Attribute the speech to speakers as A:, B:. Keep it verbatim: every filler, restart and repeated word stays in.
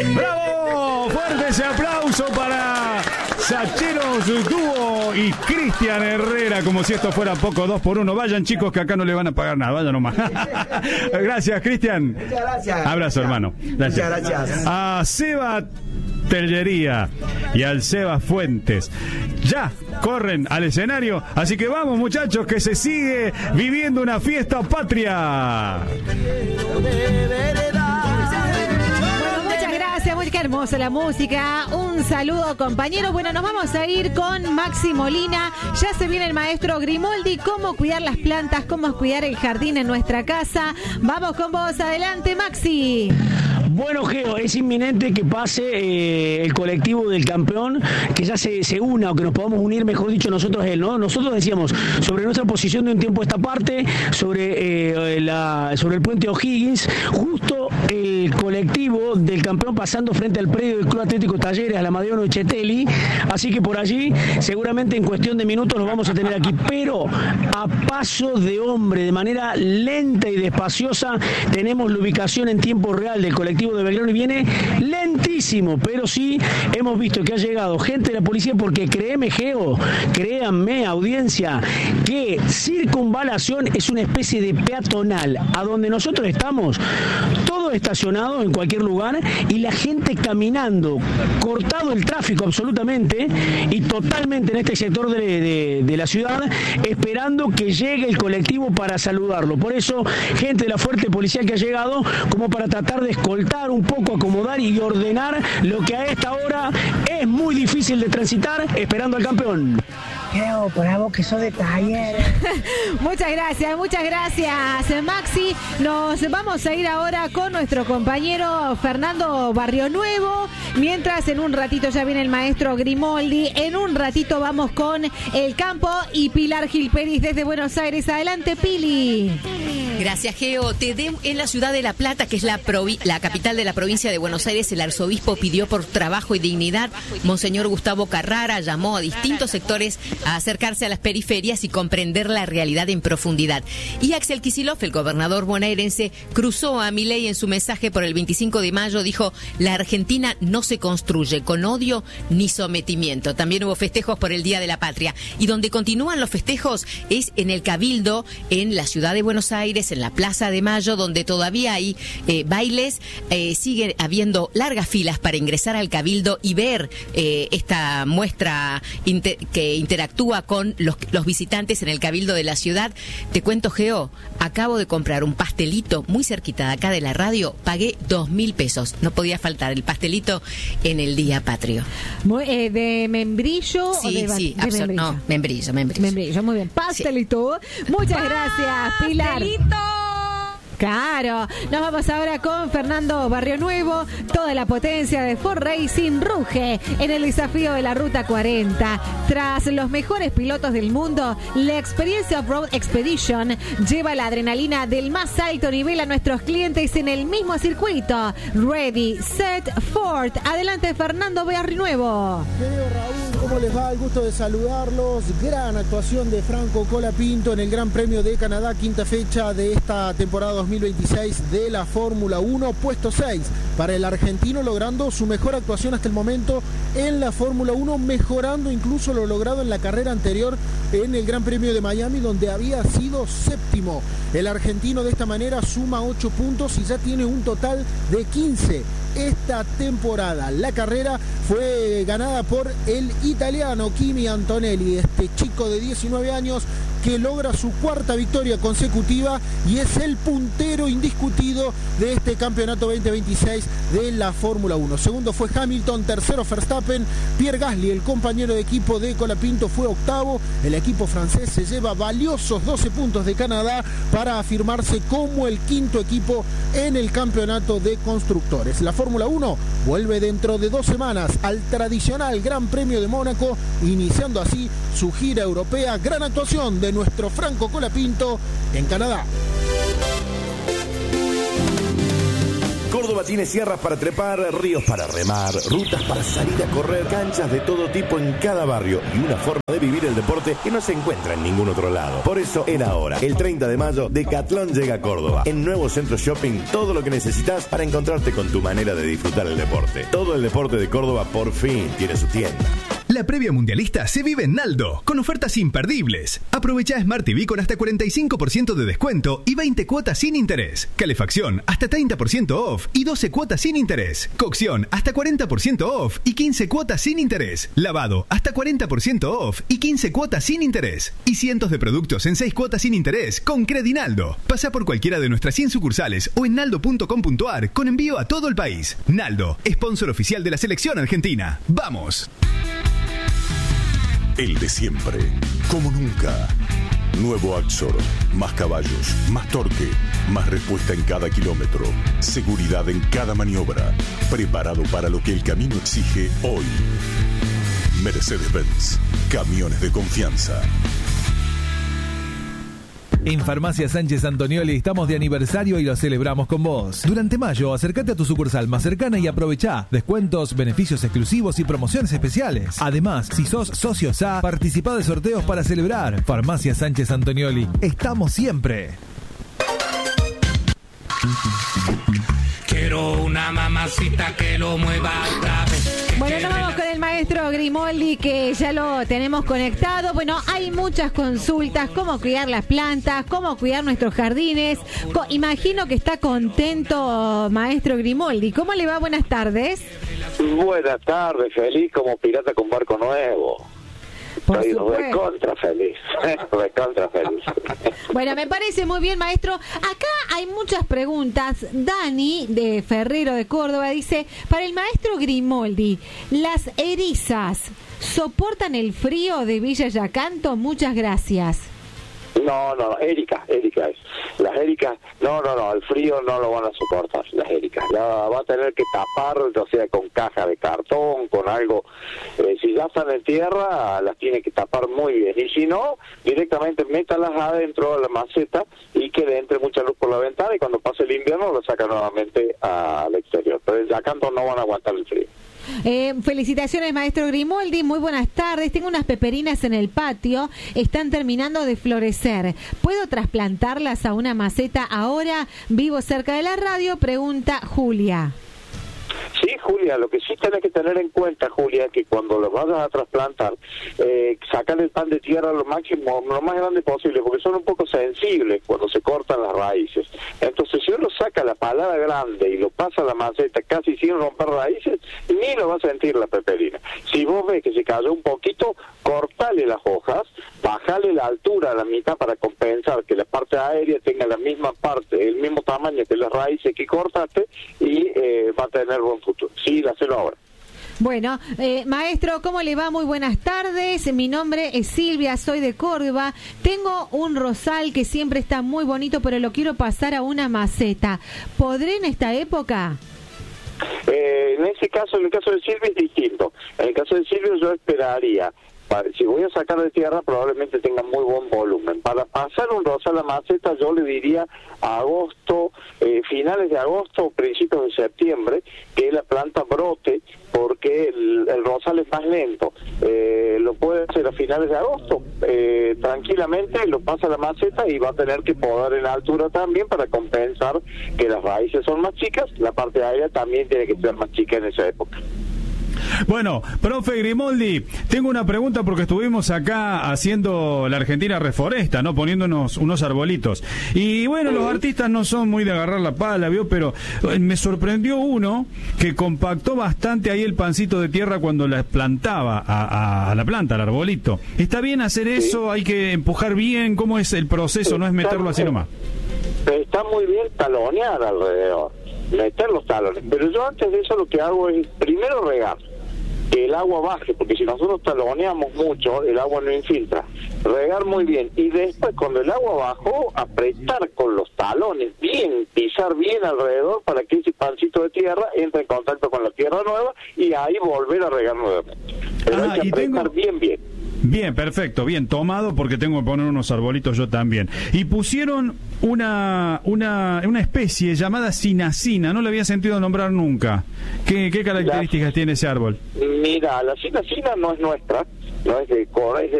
A: ¡Bravo! Fuerte ese aplauso para Sacheros Dúo y Cristian Herrera, como si esto fuera poco, dos por uno. Vayan, chicos, que acá no le van a pagar nada, vayan nomás. Gracias, Cristian.
B: Muchas gracias.
A: Abrazo, hermano. Gracias.
B: Muchas gracias.
A: A Seba Tellería y al Seba Fuentes ya corren al escenario, así que vamos, muchachos, que se sigue viviendo una fiesta patria.
C: Qué hermosa la música. Un saludo, compañeros. Bueno, nos vamos a ir con Maxi Molina. Ya se viene el maestro Grimoldi. Cómo cuidar las plantas, cómo cuidar el jardín en nuestra casa. Vamos con vos. Adelante, Maxi.
D: Bueno, Geo, es inminente que pase eh, el colectivo del campeón, que ya se, se una, o que nos podamos unir, mejor dicho, nosotros él, ¿no? Nosotros decíamos sobre nuestra posición de un tiempo a esta parte, sobre, eh, la, sobre el puente O'Higgins, justo el colectivo del campeón pasando frente al predio del Club Atlético Talleres, a la Madeiano Chetelli, así que por allí, seguramente en cuestión de minutos los vamos a tener aquí, pero a paso de hombre, de manera lenta y despaciosa, tenemos la ubicación en tiempo real del colectivo de Belgrano y viene lentísimo, pero sí hemos visto que ha llegado gente de la policía, porque créeme, Geo, créanme, audiencia, que Circunvalación es una especie de peatonal, a donde nosotros estamos, todo estacionado en cualquier lugar y la gente caminando, cortado el tráfico absolutamente y totalmente en este sector de, de, de la ciudad, esperando que llegue el colectivo para saludarlo. Por eso, gente de la fuerte policía que ha llegado como para tratar de escoltar un poco, acomodar y ordenar lo que a esta hora es muy difícil de transitar, esperando al campeón.
E: Geo, bravo, que sos de Talleres.
C: Muchas gracias, muchas gracias, Maxi. Nos vamos a ir ahora con nuestro compañero Fernando Barrionuevo. Mientras en un ratito ya viene el maestro Grimoldi. En un ratito vamos con El Campo y Pilar Gilperis desde Buenos Aires. Adelante, Pili.
F: Gracias, Geo. Te de, en la ciudad de La Plata, que es la, provi, la capital de la provincia de Buenos Aires, el arzobispo pidió por trabajo y dignidad. Monseñor Gustavo Carrara llamó a distintos sectores a acercarse a las periferias y comprender la realidad en profundidad. Y Axel Kicillof, el gobernador bonaerense, cruzó a Milei en su mensaje por el veinticinco de mayo. Dijo: la Argentina no se construye con odio ni sometimiento. También hubo festejos por el Día de la Patria. Y donde continúan los festejos es en el Cabildo, en la ciudad de Buenos Aires, en la Plaza de Mayo, donde todavía hay eh, bailes. Eh, sigue habiendo largas filas para ingresar al Cabildo y ver eh, esta muestra inter que interactúa con los, los visitantes en el Cabildo de la ciudad. Te cuento, Geo, acabo de comprar un pastelito muy cerquita de acá de la radio, pagué dos mil pesos. No podía faltar el pastelito en el Día Patrio.
C: Muy, eh, ¿De membrillo?
F: Sí,
C: o de,
F: sí,
C: de
F: membrillo? No, membrillo, membrillo.
C: Membrillo, muy bien. Pastelito. Sí. Muchas gracias, Pilar.
F: ¡Pastelito!
C: Claro, nos vamos ahora con Fernando Barrionuevo. Toda la potencia de Ford Racing ruge en el desafío de la Ruta cuarenta. Tras los mejores pilotos del mundo, la experiencia Off-Road Expedition lleva la adrenalina del más alto nivel a nuestros clientes en el mismo circuito. Ready, set, Ford. Adelante, Fernando Barrionuevo.
G: Querido Raúl, ¿cómo les va? El gusto de saludarlos. Gran actuación de Franco Colapinto en el Gran Premio de Canadá, quinta fecha de esta temporada dos mil veintiséis de la Fórmula uno, puesto seis para el argentino, logrando su mejor actuación hasta el momento en la Fórmula uno, mejorando incluso lo logrado en la carrera anterior en el Gran Premio de Miami, donde había sido séptimo. El argentino de esta manera suma ocho puntos y ya tiene un total de quince esta temporada. La carrera fue ganada por el italiano Kimi Antonelli, este chico de diecinueve años que logra su cuarta victoria consecutiva y es el puntero indiscutido de este campeonato veinte veintiséis de la Fórmula uno. Segundo fue Hamilton, tercero Verstappen, Pierre Gasly, el compañero de equipo de Colapinto, fue octavo. El equipo francés se lleva valiosos doce puntos de Canadá para afirmarse como el quinto equipo en el campeonato de constructores. La Fórmula uno vuelve dentro de dos semanas al tradicional Gran Premio de Mónaco, iniciando así su gira europea. Gran actuación de nuestro Franco Colapinto en Canadá.
B: Córdoba tiene sierras para trepar, ríos para remar, rutas para salir a correr, canchas de todo tipo en cada barrio y una forma de vivir el deporte que no se encuentra en ningún otro lado. Por eso, en ahora, el treinta de mayo, Decathlon llega a Córdoba. En Nuevo Centro Shopping, todo lo que necesitas para encontrarte con tu manera de disfrutar el deporte. Todo el deporte de Córdoba por fin tiene su tienda.
H: La previa mundialista se vive en Naldo, con ofertas imperdibles. Aprovecha Smart T V con hasta cuarenta y cinco por ciento de descuento y veinte cuotas sin interés. Calefacción hasta treinta por ciento off y doce cuotas sin interés. Cocción hasta cuarenta por ciento off y quince cuotas sin interés. Lavado hasta cuarenta por ciento off y quince cuotas sin interés. Y cientos de productos en seis cuotas sin interés con Credinaldo. Pasa por cualquiera de nuestras cien sucursales o en naldo punto com punto a r con envío a todo el país. Naldo, sponsor oficial de la selección argentina. ¡Vamos!
I: El de siempre, como nunca. Nuevo Axor, más caballos, más torque, más respuesta en cada kilómetro, seguridad en cada maniobra, preparado para lo que el camino exige hoy. Mercedes-Benz, camiones de confianza.
J: En Farmacia Sánchez Antonioli estamos de aniversario y lo celebramos con vos. Durante mayo, acércate a tu sucursal más cercana y aprovechá descuentos, beneficios exclusivos y promociones especiales. Además, si sos socio S A, participá de sorteos para celebrar. Farmacia Sánchez Antonioli, estamos siempre.
K: Quiero una mamacita que lo mueva otra vez.
C: Bueno, nos vamos con el maestro Grimoldi, que ya lo tenemos conectado. Bueno, hay muchas consultas, cómo cuidar las plantas, cómo cuidar nuestros jardines. Co- Imagino que está contento, maestro Grimoldi. ¿Cómo le va? Buenas tardes.
L: Buenas tardes, feliz como pirata con barco nuevo.
C: Por
L: Estoy
C: supuesto.
L: recontra feliz, recontra feliz.
C: Bueno, me parece muy bien, maestro. Acá hay muchas preguntas. Dani, de Ferrero de Córdoba, dice, para el maestro Grimoldi, ¿las erizas soportan el frío de Villa Yacanto? Muchas gracias.
L: No, no, no, Erika, Erika es. Las Ericas, no, no, no, el frío no lo van a soportar, las Ericas. La va a tener que tapar, o sea, con caja de cartón, con algo. Eh, si ya están en tierra, las tiene que tapar muy bien. Y si no, directamente métalas adentro de la maceta y que le entre mucha luz por la ventana y cuando pase el invierno lo saca nuevamente al exterior. Pero ya canto no van a aguantar el frío.
C: Eh, felicitaciones, maestro Grimoldi, muy buenas tardes. Tengo unas peperinas en el patio, están terminando de florecer. ¿Puedo trasplantarlas a una maceta ahora? Vivo cerca de la radio, pregunta Julia.
L: Sí, Julia, lo que sí tenés que tener en cuenta, Julia, es que cuando lo vayas a trasplantar, eh, sacar el pan de tierra lo máximo, lo más grande posible, porque son un poco sensibles cuando se cortan las raíces. Entonces, si uno saca la palada grande y lo pasa a la maceta casi sin romper raíces, ni lo va a sentir la peperina. Si vos ves que se cayó un poquito, cortale las hojas, bajale la altura a la mitad para compensar que la parte aérea tenga la misma parte, el mismo tamaño que las raíces que cortaste y eh, va a tener buen futuro. Sí, hacelo ahora.
C: Bueno, eh, maestro, ¿cómo le va? Muy buenas tardes. Mi nombre es Silvia, soy de Córdoba. Tengo un rosal que siempre está muy bonito, pero lo quiero pasar a una maceta. ¿Podré en esta época?
L: Eh, en ese caso, en el caso de Silvia es distinto. En el caso de Silvia yo esperaría. Si voy a sacar de tierra, probablemente tenga muy buen volumen. Para pasar un rosal a maceta, yo le diría a agosto, eh, finales de agosto o principios de septiembre, que la planta brote, porque el, el rosal es más lento. Eh, lo puede hacer a finales de agosto, eh, tranquilamente, lo pasa a la maceta y va a tener que podar en altura también para compensar que las raíces son más chicas, la parte aérea también tiene que ser más chica en esa época.
A: Bueno, profe Grimoldi, tengo una pregunta porque estuvimos acá haciendo la Argentina Reforesta, ¿no? Poniéndonos unos arbolitos. Y bueno, los artistas no son muy de agarrar la pala, ¿vio? Pero me sorprendió uno que compactó bastante ahí el pancito de tierra cuando la plantaba a, a, a la planta, al arbolito. ¿Está bien hacer eso? ¿Hay que empujar bien? ¿Cómo es el proceso? ¿No es meterlo así nomás?
L: Está muy bien talonear alrededor, meter los talones. Pero yo antes de eso lo que hago es primero regar, que el agua baje, porque si nosotros taloneamos mucho, el agua no infiltra. Regar muy bien. Y después, cuando el agua bajó, apretar con los talones bien, pisar bien alrededor para que ese pancito de tierra entre en contacto con la tierra nueva y ahí volver a regar nuevamente. Pero
A: ah,
L: hay que
A: y
L: apretar
A: tengo...
L: bien, bien.
A: Bien, perfecto, bien tomado porque tengo que poner unos arbolitos yo también. Y pusieron una una, una especie llamada cinacina, no la había sentido nombrar nunca. ¿Qué, qué características la, tiene ese árbol?
L: Mira, la cinacina no es nuestra, no es de Cora, es de